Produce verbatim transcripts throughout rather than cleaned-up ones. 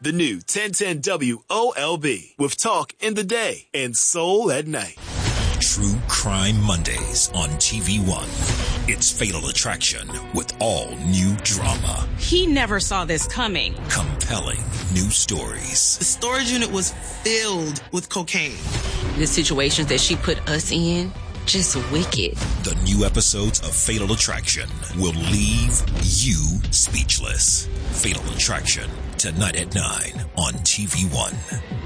The new ten ten W O L B with talk in the day and soul at night. True Crime Mondays on T V One. It's Fatal Attraction with all new drama. He never saw this coming. Compelling new stories. The storage unit was filled with cocaine. The situations that she put us in, just wicked. The new episodes of Fatal Attraction will leave you speechless. Fatal Attraction, tonight at nine on T V One.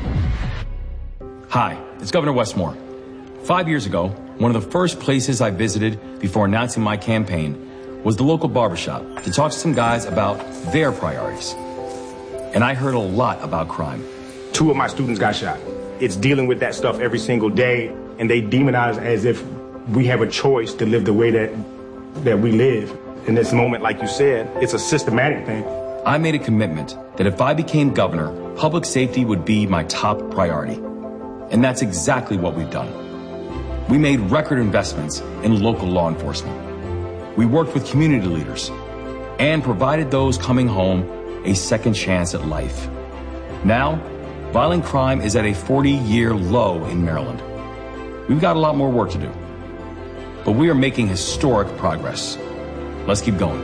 Hi, it's Governor Westmore. Five years ago, one of the first places I visited before announcing my campaign was the local barbershop to talk to some guys about their priorities. And I heard a lot about crime. Two of my students got shot. It's dealing with that stuff every single day, and they demonize as if we have a choice to live the way that that we live. In this moment, like you said, it's a systematic thing. I made a commitment that if I became governor, public safety would be my top priority. And that's exactly what we've done. We made record investments in local law enforcement. We worked with community leaders and provided those coming home a second chance at life. Now, violent crime is at a forty-year low in Maryland. We've got a lot more work to do, but we are making historic progress. Let's keep going.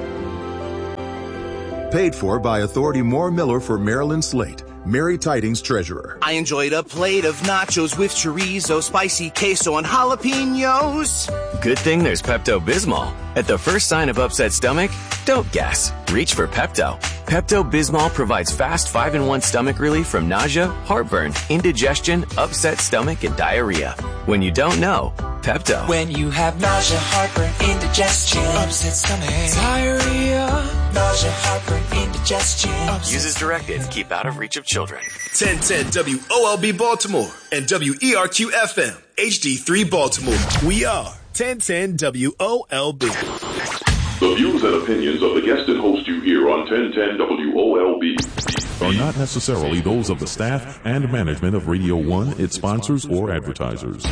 Paid for by Authority Moore Miller for Maryland Slate. Mary Tidings, Treasurer. I enjoyed a plate of nachos with chorizo, spicy queso, and jalapenos. Good thing there's Pepto-Bismol. At the first sign of upset stomach, don't guess. Reach for Pepto. Pepto-Bismol provides fast five in one stomach relief from nausea, heartburn, indigestion, upset stomach, and diarrhea. When you don't know, Pepto. When you have nausea, heartburn, indigestion, upset stomach, diarrhea, nausea, heartburn, indigestion. Use as directed. Keep out of reach of children. ten ten W O L B Baltimore and W E R Q F M H D three Baltimore. We are ten ten W O L B. The views and opinions of the guest and host you hear on ten ten W O L B are not necessarily those of the staff and management of Radio One, its sponsors, or advertisers.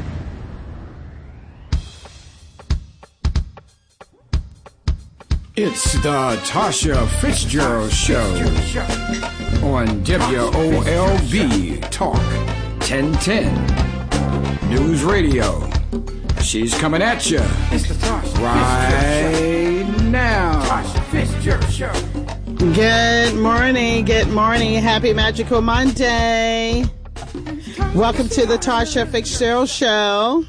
It's the Tasha Fitzgerald Show on W O L B Talk ten ten News Radio. She's coming at you right now. Tasha Fitzgerald Show. Good morning, good morning. Happy Magical Monday. Welcome to the Tasha Fitzgerald Show.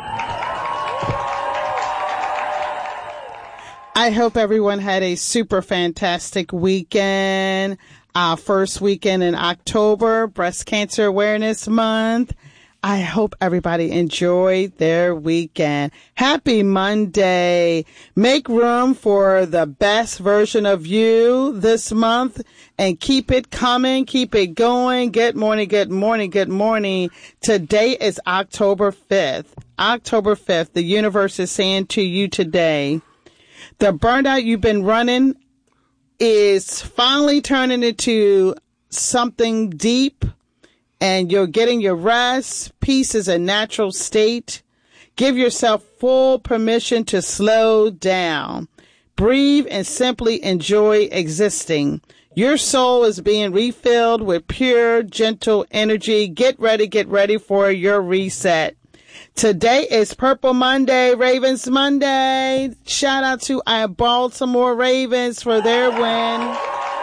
I hope everyone had a super fantastic weekend. Our first weekend in October, Breast Cancer Awareness Month. I hope everybody enjoyed their weekend. Happy Monday. Make room for the best version of you this month and keep it coming. Keep it going. Good morning. Good morning. Good morning. Today is October fifth. October fifth. The universe is saying to you today, the burnout you've been running is finally turning into something deep, and you're getting your rest. Peace is a natural state. Give yourself full permission to slow down. Breathe and simply enjoy existing. Your soul is being refilled with pure, gentle energy. Get ready, get ready for your reset. Today is Purple Monday, Ravens Monday. Shout out to our Baltimore Ravens for their win.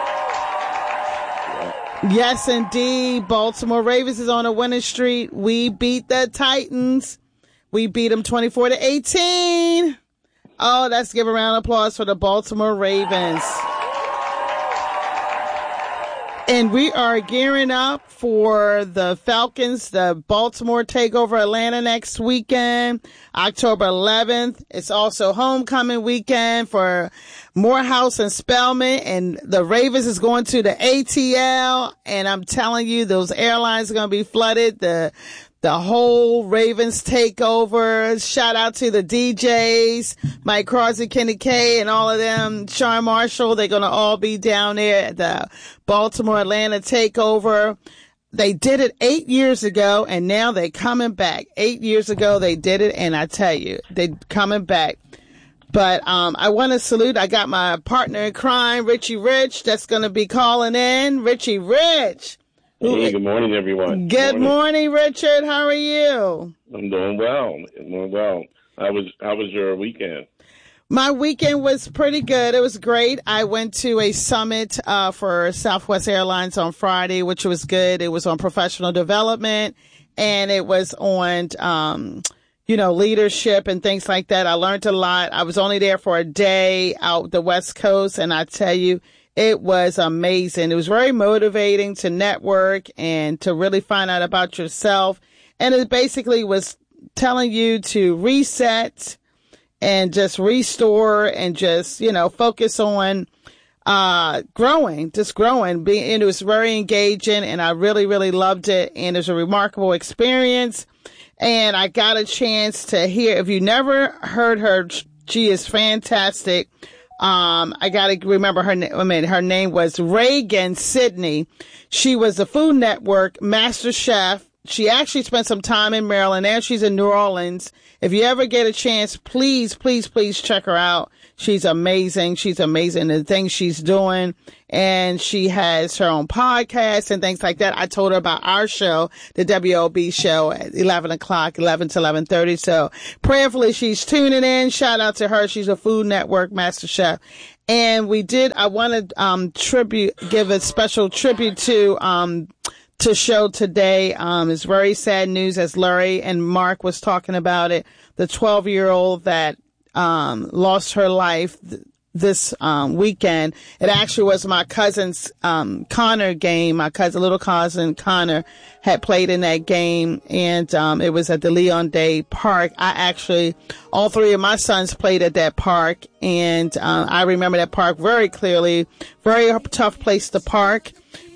Yes, indeed. Baltimore Ravens is on a winning streak. We beat the Titans. We beat them twenty-four to eighteen. Oh, let's give a round of applause for the Baltimore Ravens. And we are gearing up for the Falcons, the Baltimore takeover Atlanta next weekend, October eleventh. It's also homecoming weekend for Morehouse and Spelman, and the Ravens is going to the A T L. And I'm telling you, those airlines are going to be flooded. The The whole Ravens takeover. Shout out to the D Js, Mike Crosby, Kenny K, and all of them. Sean Marshall, they're going to all be down there at the Baltimore Atlanta takeover. They did it eight years ago, and now they're coming back. Eight years ago, they did it, and I tell you, they're coming back. But um, I want to salute. I got my partner in crime, Richie Rich, that's going to be calling in. Richie Rich. Hey, good morning, everyone. Good morning. morning, Richard. How are you? I'm doing well. I'm doing well. How was how was your weekend? My weekend was pretty good. It was great. I went to a summit uh, for Southwest Airlines on Friday, which was good. It was on professional development, and it was on, um, you know, leadership and things like that. I learned a lot. I was only there for a day out the West Coast, and I tell you, it was amazing. It was very motivating to network and to really find out about yourself. And it basically was telling you to reset and just restore and just, you know, focus on uh growing, just growing. Being, and it was very engaging, and I really, really loved it. And it was a remarkable experience. And I got a chance to hear, if you never heard her, she is fantastic. Um, I got to remember her name. I mean, her name was Reagan Sidney. She was the Food Network Master Chef. She actually spent some time in Maryland, and she's in New Orleans. If you ever get a chance, please, please, please check her out. She's amazing. She's amazing. The things she's doing. And she has her own podcast and things like that. I told her about our show, the W O B show at eleven o'clock, eleven to eleven thirty. So prayerfully, she's tuning in. Shout out to her. She's a Food Network Master Chef. And we did, I want to, um, tribute, give a special tribute to, um, to show today. Um, it's very sad news, as Larry and Mark was talking about it. The twelve year old that, um, lost her life th- this, um, weekend. It actually was my cousin's, um, Connor game. My cousin, little cousin Connor had played in that game, and, um, it was at the Leon Day Park. I actually, all three of my sons played at that park, and, um, I remember that park very clearly. Very tough place to park.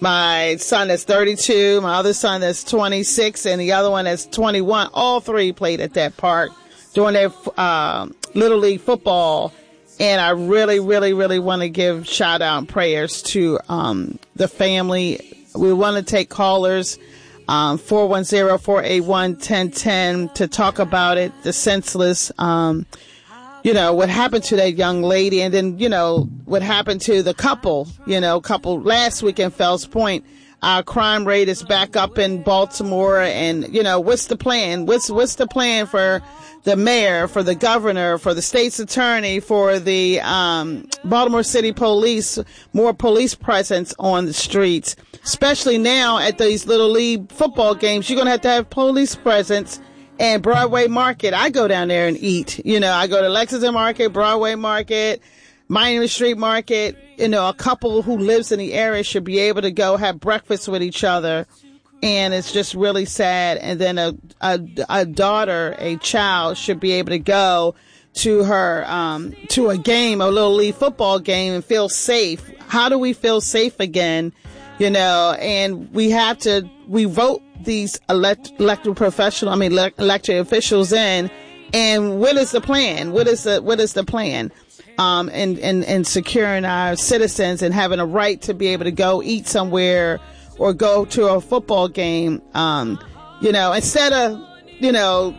My son is thirty-two, my other son is twenty-six, and the other one is twenty-one. All three played at that park during their uh, Little League football. And I really, really, really want to give shout out and prayers to um, the family. We want to take callers, um, four one zero, four eight one, one zero one zero to talk about it, the senseless, um, you know, what happened to that young lady, and then, you know, what happened to the couple, you know, couple last week in Fells Point. Our crime rate is back up in Baltimore, and, you know, what's the plan? What's, what's the plan for the mayor, for the governor, for the state's attorney, for the, um, Baltimore City Police, more police presence on the streets, especially now at these Little League football games. You're going to have to have police presence. And Broadway Market, I go down there and eat. You know, I go to Lexington Market, Broadway Market, Miami Street Market. You know, a couple who lives in the area should be able to go have breakfast with each other. And it's just really sad. And then a, a, a daughter, a child should be able to go to her, um, to a game, a Little League football game, and feel safe. How do we feel safe again? You know, and we have to, we vote these elect, elected professional, I mean, elect, elected officials in, and what is the plan? What is the, what is the plan? Um, and, and, and securing our citizens and having a right to be able to go eat somewhere or go to a football game, um, you know, instead of, you know,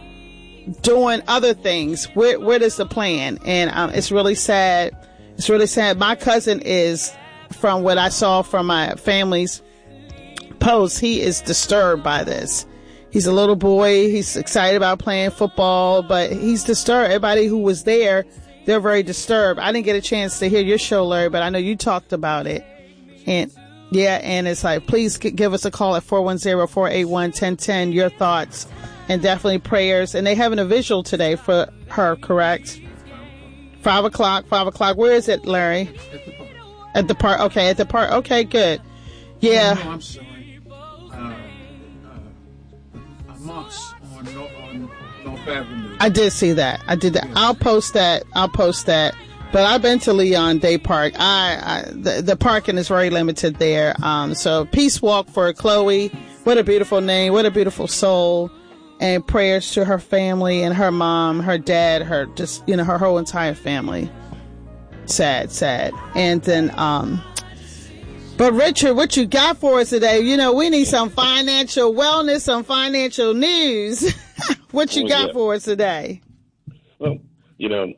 doing other things. Where, what is the plan? And, um, it's really sad. It's really sad. My cousin is, from what I saw from my family's post, he is disturbed by this. He's a little boy. He's excited about playing football, but he's disturbed. Everybody who was there, they're very disturbed. I didn't get a chance to hear your show, Larry, but I know you talked about it. And yeah, and it's like, please give us a call at four one zero, four eight one, one zero one zero. Your thoughts and definitely prayers. And they having a visual today for her, correct? Five o'clock, five o'clock. Where is it, Larry? At the park. Okay, at the park. Okay, good. Yeah. Oh, no, I'm sorry. Uh, uh, Moss on, on North Avenue. I did see that. I did that. I'll post that. I'll post that. But I've been to Leon Day Park. I, I the, the parking is very limited there. Um, so peace walk for Chloe. What a beautiful name. What a beautiful soul. And prayers to her family and her mom, her dad, her just, you know, her whole entire family. Sad, sad. And then, um, but Richard, what you got for us today? You know, we need some financial wellness, some financial news. What you oh, got yeah. for us today? Well, you know,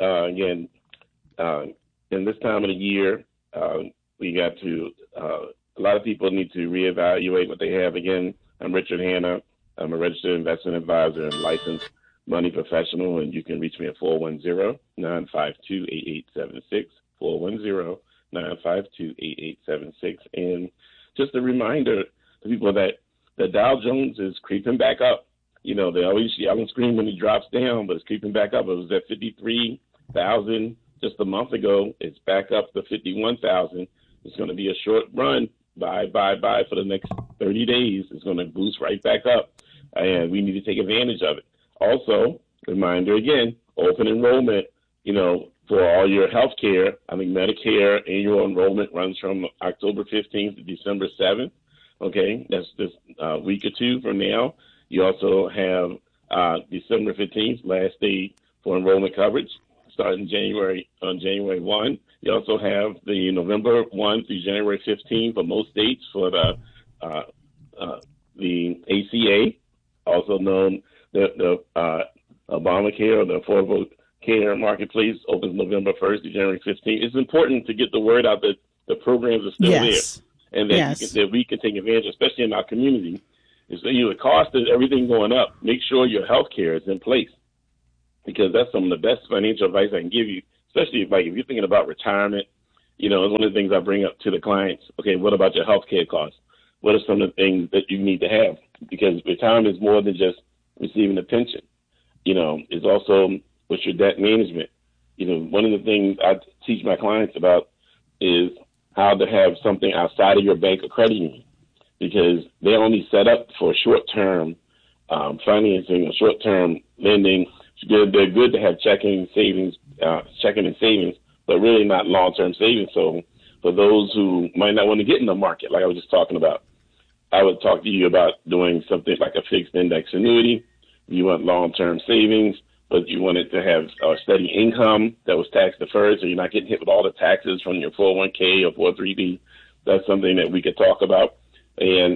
uh, again, uh, in this time of the year, uh, we got to, uh, a lot of people need to reevaluate what they have. Again, I'm Richard Hanna. I'm a registered investment advisor and licensed money professional, and you can reach me at four one zero, nine five two, eight eight seven six, four one zero, nine five two, eight eight seven six. And just a reminder to people that the Dow Jones is creeping back up. You know, they always yell and scream when it drops down, but it's creeping back up. It was at fifty-three thousand just a month ago. It's back up to fifty-one thousand. It's going to be a short run. Buy, buy, buy for the next thirty days. It's going to boost right back up, and we need to take advantage of it. Also, reminder again, open enrollment, you know, for all your health care. I think Medicare annual enrollment runs from October fifteenth to December seventh. Okay, that's just a week or two from now. You also have uh, December fifteenth, last day for enrollment coverage, starting January on January first. You also have the November first through January fifteenth for most states for the uh, uh, the A C A, also known the, the uh, Obamacare or the Affordable Care Marketplace, opens November first to January fifteenth. It's important to get the word out that the programs are still yes. there, and that, yes. you can, that we can take advantage, especially in our community. Is that, you know, the cost of everything going up. Make sure your health care is in place, because that's some of the best financial advice I can give you, especially if, like, if you're thinking about retirement. You know, it's one of the things I bring up to the clients. Okay, what about your health care costs? What are some of the things that you need to have? Because retirement is more than just receiving a pension. You know, it's also what's your debt management. You know, one of the things I teach my clients about is how to have something outside of your bank or credit union, because they're only set up for short-term um, financing or short-term lending. It's good, they're good to have checking, savings, uh, checking and savings, but really not long-term savings. So for those who might not want to get in the market, like I was just talking about, I would talk to you about doing something like a fixed index annuity. You want long-term savings, but you wanted to have a steady income that was tax deferred, so you're not getting hit with all the taxes from your four oh one k or four oh three b. That's something that we could talk about. And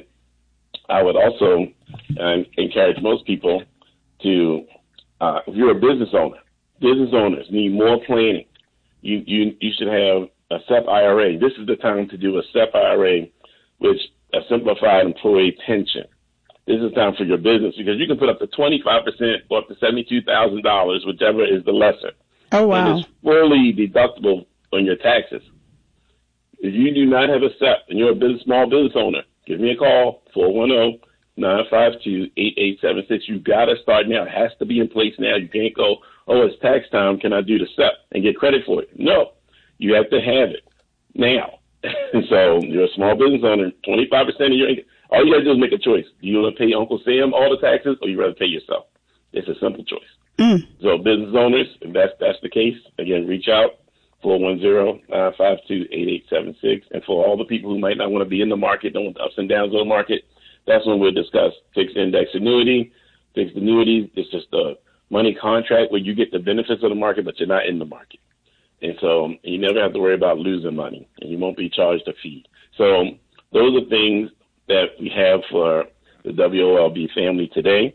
I would also uh, encourage most people to, uh, if you're a business owner, business owners need more planning. You, you, you should have a S E P I R A. This is the time to do a S E P I R A, which a simplified employee pension. This is time for your business, because you can put up to twenty-five percent or up to seventy-two thousand dollars, whichever is the lesser. Oh, wow. And it's fully deductible on your taxes. If you do not have a S E P and you're a business, small business owner, give me a call, four one zero, nine five two, eight eight seven six. You've got to start now. It has to be in place now. You can't go, oh, it's tax time. Can I do the S E P and get credit for it? No, you have to have it now. So you're a small business owner, twenty-five percent of your income. All you got to do is make a choice. Do you want to pay Uncle Sam all the taxes, or you rather pay yourself? It's a simple choice. Mm. So business owners, if that's, that's the case, again, reach out, four one zero, nine five two, eight eight seven six. And for all the people who might not want to be in the market, don't want the ups and downs of the market, that's when we'll discuss fixed index annuity. Fixed annuities, it's just a money contract where you get the benefits of the market, but you're not in the market. And so you never have to worry about losing money, and you won't be charged a fee. So those are things that we have for the W O L B family today.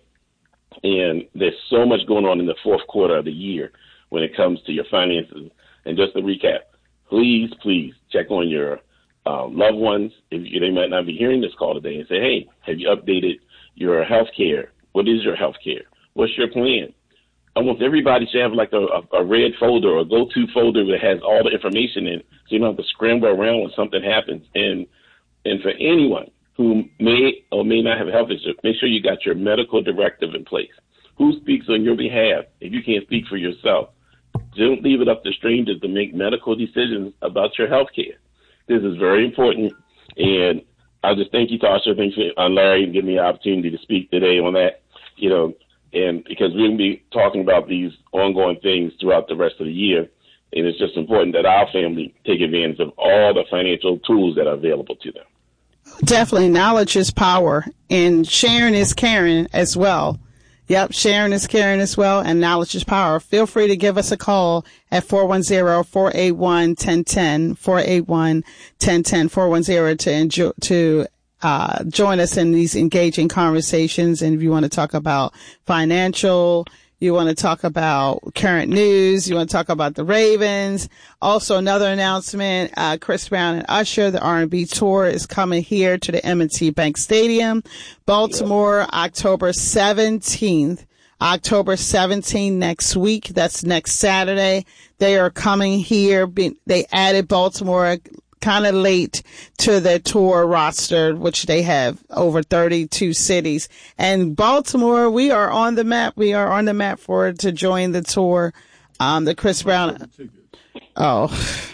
And there's so much going on in the fourth quarter of the year when it comes to your finances. And just to recap, please, please check on your uh, loved ones. If you, they might not be hearing this call today, and say, hey, have you updated your health care? What is your health care? What's your plan? Almost everybody should have like a, a, a red folder or a go-to folder that has all the information in, so you don't have to scramble around when something happens. And and for anyone who may or may not have health insurance, make sure you got your medical directive in place. Who speaks on your behalf if you can't speak for yourself? Don't leave it up to strangers to make medical decisions about your health care. This is very important. And I just thank you, Tasha. Thanks for uh, Larry giving me the opportunity to speak today on that. You know, and because we're going to be talking about these ongoing things throughout the rest of the year. And it's just important that our family take advantage of all the financial tools that are available to them. Definitely. Knowledge is power, and sharing is caring as well. Yep, sharing is caring as well, and knowledge is power. Feel free to give us a call at four one zero, four eight one, one zero one zero, four eight one, one zero one zero, four one zero to enjoy, to uh join us in these engaging conversations. And if you want to talk about financial, You want to talk about current news. You want to talk about the Ravens. Also, another announcement, uh, Chris Brown and Usher, the R and B tour is coming here to the M and T Bank Stadium, Baltimore, yeah. October seventeenth. October seventeenth next week. That's next Saturday. They are coming here. They added Baltimore kind of late to their tour roster, which they have over thirty-two cities. And Baltimore, we are on the map. We are on the map for to join the tour. Um, the Chris Brown. Oh,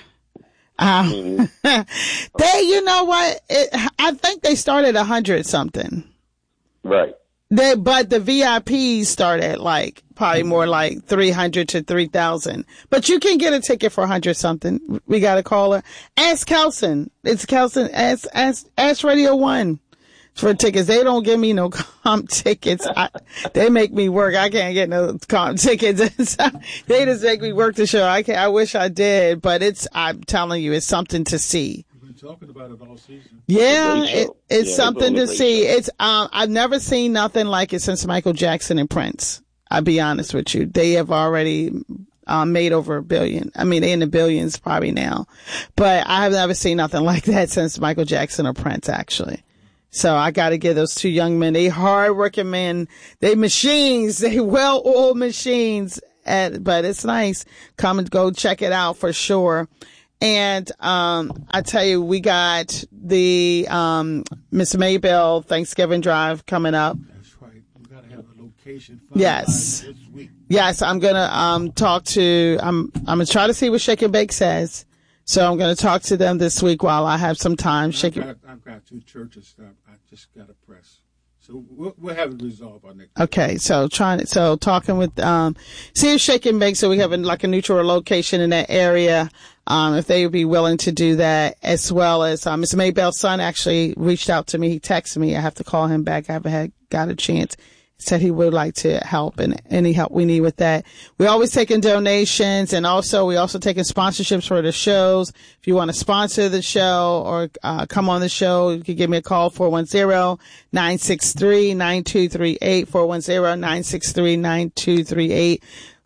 um, they, you know what? It, I think they started a hundred something. Right. They, but the V I Ps start at like probably more like three hundred to three thousand. But you can get a ticket for a hundred something. We got a caller. Ask Kelson. It's Kelson. Ask, ask, ask Radio One for tickets. They don't give me no comp tickets. I, they make me work. I can't get no comp tickets. They just make me work the show. I can I wish I did, but it's, I'm telling you, it's something to see. Talking about it all season. Yeah, it, it's yeah, something to see. Show. It's um, I've never seen nothing like it since Michael Jackson and Prince. I'll be honest with you. They have already um, made over a billion. I mean, they're in the billions probably now, but I have never seen nothing like that since Michael Jackson or Prince, actually. So I got to give those two young men. They hard-working men. They machines. They well-oiled machines. At, but it's nice. Come and go check it out for sure. And, um, I tell you, we got the, um, Miss Maybell Thanksgiving Drive coming up. That's right. We got to have a location. Yes. This week. Yes. I'm going to, um, talk to, I'm, I'm going to try to see what Shake and Bake says. So I'm going to talk to them this week while I have some time. Shake I've, got, I've got two churches that I just got to press. So we'll, we'll have it resolved by next week. Okay, so trying, so talking with, um, see if Shake and Bake, so we have a, like a neutral location in that area, um, if they would be willing to do that, as well as, um, Miss Maybell's son actually reached out to me. He texted me. I have to call him back. I haven't had, got a chance. He said he would like to help, and any help we need with that. We always taking donations, and also we also taking sponsorships for the shows. If you want to sponsor the show or uh, come on the show, you can give me a call, four one zero, nine six three, nine two three eight, four one zero, nine six three, nine two three eight.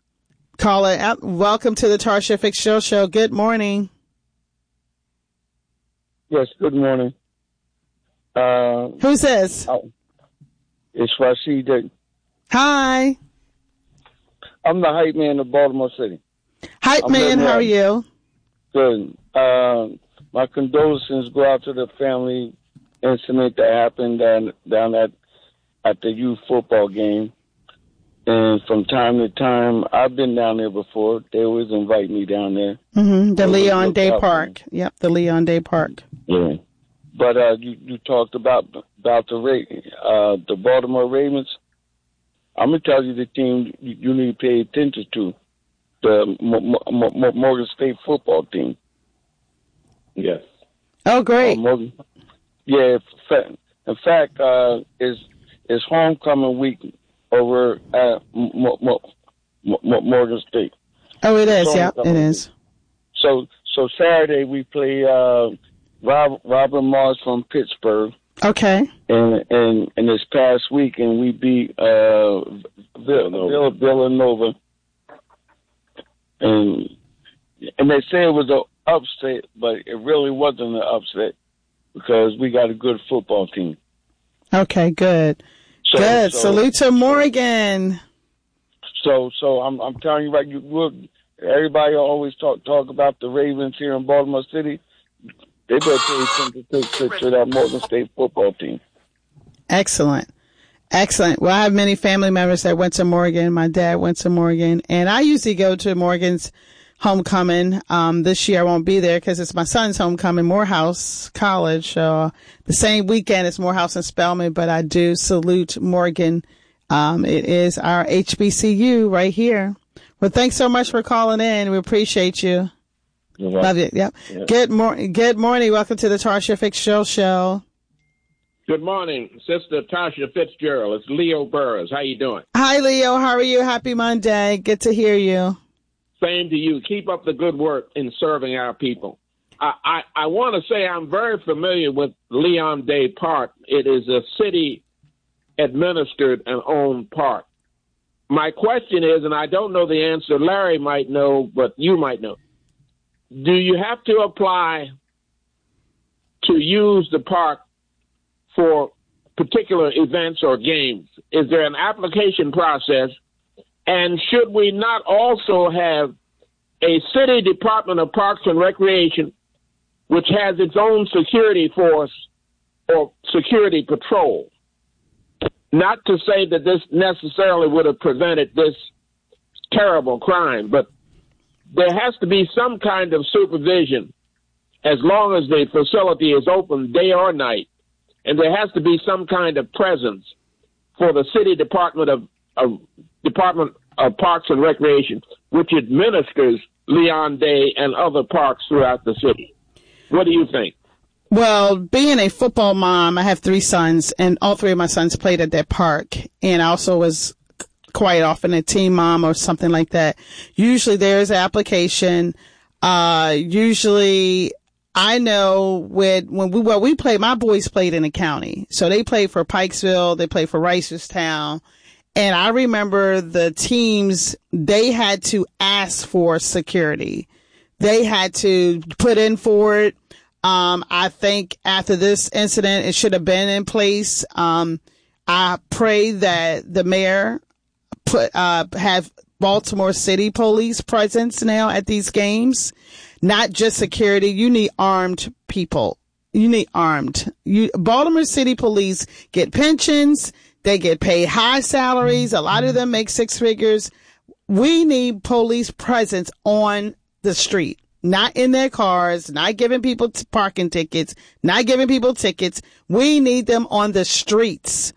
Call it out. Welcome to the Tarsha Fitzgerald Show. Good morning. Yes, good morning. Uh, Who's this? Uh, It's Rashid. Hi. I'm the hype man of Baltimore City. Hype I'm man, how are you? Good. Uh, my condolences go out to the family incident that happened down, down at, at the youth football game. And from time to time, I've been down there before. They always invite me down there. Mm-hmm. The Leon Day Park. Yep, the Leon Day Park. Yeah. But uh, you, you talked about about the uh, the Baltimore Ravens. I'm gonna tell you the team you, you need to pay attention to, the M- M- M- Morgan State football team. Yes. Oh, great. Uh, Morgan, yeah. In fact, uh, it's it's homecoming week over at M- M- M- Morgan State. Oh, it is. Yeah, it is. So so Saturday we play. Uh, Rob, Robert Mars from Pittsburgh. Okay. And and and this past weekend we beat uh, Villanova. Villanova. And and they say it was an upset, but it really wasn't an upset because we got a good football team. Okay, good. So, good. So, Salute to Morgan. So so I'm I'm telling you right, you look, everybody always talk talk about the Ravens here in Baltimore City. They better pay attention to, to, to that Morgan State football team. Excellent. Excellent. Well, I have many family members that went to Morgan. My dad went to Morgan, and I usually go to Morgan's homecoming. Um, this year I won't be there because it's my son's homecoming, Morehouse College. Uh, the same weekend as Morehouse and Spelman, but I do salute Morgan. Um, it is our H B C U right here. Well, thanks so much for calling in. We appreciate you. Love you. Yep. yep. Good morning. Good morning. Welcome to the Tarsha Fitzgerald Show. Good morning, Sister Tarsha Fitzgerald. It's Leo Burrows. How you doing? Hi, Leo. How are you? Happy Monday. Good to hear you. Same to you. Keep up the good work in serving our people. I, I, I want to say I'm very familiar with Leon Day Park. It is a city administered and owned park. my question is, and I don't know the answer, Larry might know, but you might know. Do you have to apply to use the park for particular events or games? Is there an application process? And should we not also have a city Department of Parks and Recreation which has its own security force or security patrol? Not to say that this necessarily would have prevented this terrible crime, but there has to be some kind of supervision as long as the facility is open day or night. And there has to be some kind of presence for the city Department of, of Department of Parks and Recreation, which administers Leon Day and other parks throughout the city. What do you think? Well, being a football mom, I have three sons, and all three of my sons played at that park. And I also was quite often a team mom or something like that. Usually there's an application. Uh, usually I know when, when we, well, we played, my boys played in the county. So they played for Pikesville. They played for Reisterstown. And I remember the teams, they had to ask for security. They had to put in for it. Um, I think after this incident, it should have been in place. Um, I pray that the mayor put, uh, have Baltimore City Police presence now at these games. Not just security. You need armed people. You need armed. You, Baltimore City Police get pensions. They get paid high salaries. A lot of them make six figures. We need police presence on the street. Not in their cars, not giving people t- parking tickets, not giving people tickets. We need them on the streets.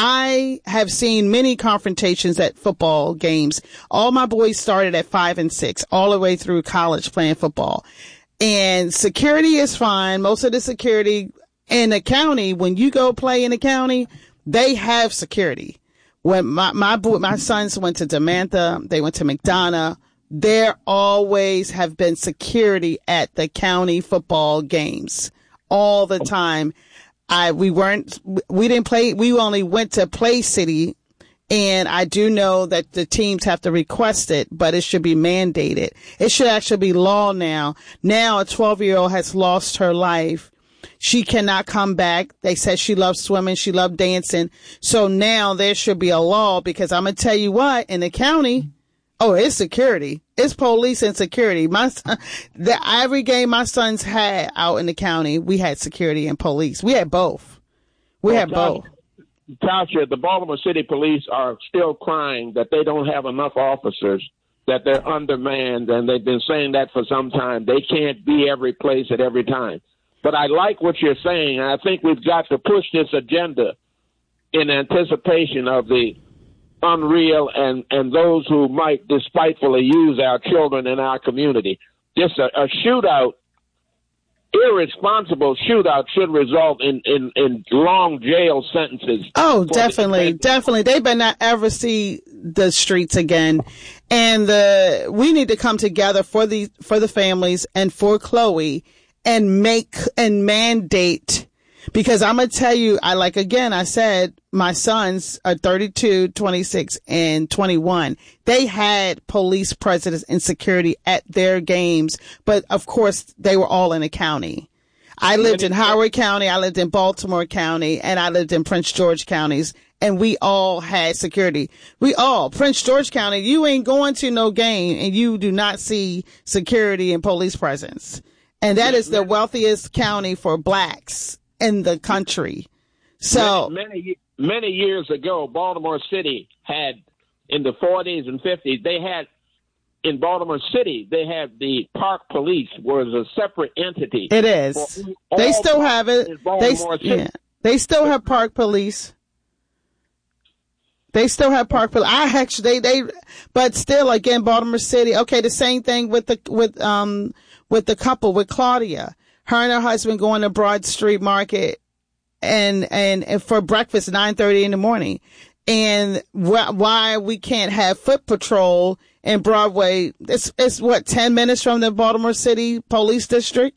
I have seen many confrontations at football games. All my boys started at five and six, all the way through college playing football. And security is fine. Most of the security in the county, when you go play in the county, they have security. When my, my boy, my sons went to Demantha, they went to McDonough. There always have been security at the county football games all the time. I, we weren't, we didn't play, we only went to Play City. And I do know that the teams have to request it, but it should be mandated. It should actually be law now. Now a twelve year old has lost her life. She cannot come back. They said she loved swimming. She loved dancing. So now there should be a law, because I'm going to tell you what, in the county, oh, it's security. It's police and security. My son, the, every game my sons had out in the county, we had security and police. We had both. We well, had both. Tasha, the Baltimore City Police are still crying that they don't have enough officers, that they're undermanned, and they've been saying that for some time. They can't be every place at every time. But I like what you're saying, and I think we've got to push this agenda in anticipation of the unreal and, and those who might despitefully use our children in our community. Just a, a shootout, irresponsible shootout, should result in, in, in long jail sentences. Oh, definitely, definitely. They better not ever see the streets again. And the we need to come together for the for the families and for Chloe and make and mandate. Because I'm going to tell you, I like, again, I said my sons are thirty-two, twenty-six, and twenty-one. They had police presence and security at their games. But, of course, they were all in the county. I lived in Howard County. I lived in Baltimore County. And I lived in Prince George counties. And we all had security. We all, Prince George County, you ain't going to no game and you do not see security and police presence. And that is the wealthiest county for blacks in the country. So many, many many years ago, Baltimore City had, in the forties and fifties, they had in Baltimore City, they had the park police was a separate entity. It is. They still have it. They, yeah. They still have park police. They still have park police. I actually, they, they, but still, again, Baltimore City. Okay, the same thing with the with um with the couple with Claudia. Her and her husband going to Broad Street Market and, and, and for breakfast nine thirty in the morning. And wh- why we can't have foot patrol in Broadway. It's, it's what, ten minutes from the Baltimore City Police District.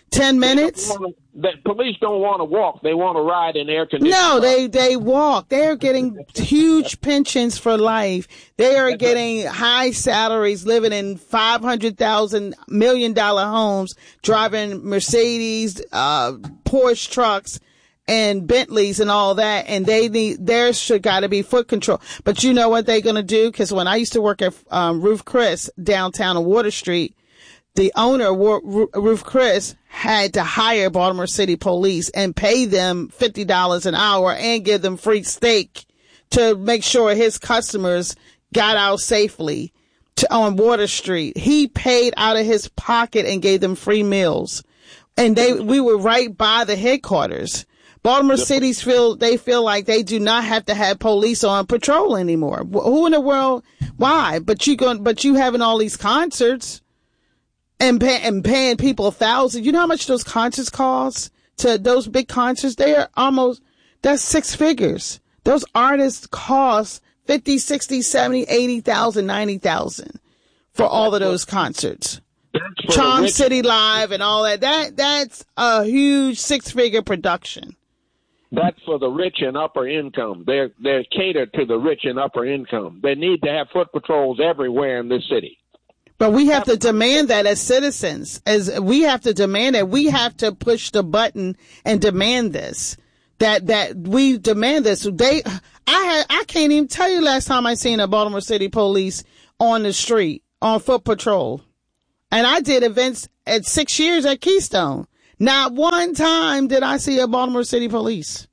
Ten minutes? Wanna, the police don't want to walk. They want to ride in air conditioning. No, they, they walk. They're getting huge pensions for life. They are getting high salaries, living in five hundred thousand million dollar homes, driving Mercedes, uh, Porsche trucks, and Bentleys and all that. And they need, there should got to be foot control. But you know what they're going to do? Because when I used to work at um, Ruth Chris downtown on Water Street, the owner, Ruth Chris, had to hire Baltimore City Police and pay them fifty dollars an hour and give them free steak to make sure his customers got out safely to, on Water Street. He paid out of his pocket and gave them free meals. And they, we were right by the headquarters. Baltimore cities feel, they feel like they do not have to have police on patrol anymore. Who in the world? Why? But you going, but you having all these concerts. And, pay, and paying people thousands. You know how much those concerts cost? To those big concerts, they are almost, that's six figures. Those artists cost fifty, sixty, seventy, eighty thousand, ninety thousand for all of those concerts. Charm City Live and all that. That, that's a huge six figure production. That's for the rich and upper income. They're, they're catered to the rich and upper income. They need to have foot patrols everywhere in this city. But we have to demand that as citizens, as we have to demand that we have to push the button and demand this, that, that we demand this. They, I had, I can't even tell you last time I seen a Baltimore City Police on the street on foot patrol. And I did events at six years at Keystone. Not one time did I see a Baltimore City Police.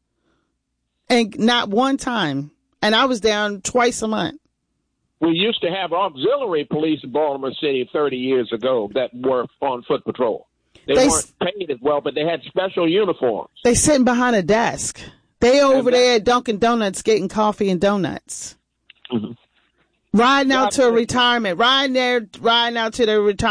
And not one time. And I was down twice a month. We used to have auxiliary police in Baltimore City thirty years ago that were on foot patrol. They, they weren't paid as well, but they had special uniforms. They sitting behind a desk. They over that, there at Dunkin' Donuts getting coffee and donuts. Mm-hmm. Riding out to a retirement. Riding there, riding out to their retirement.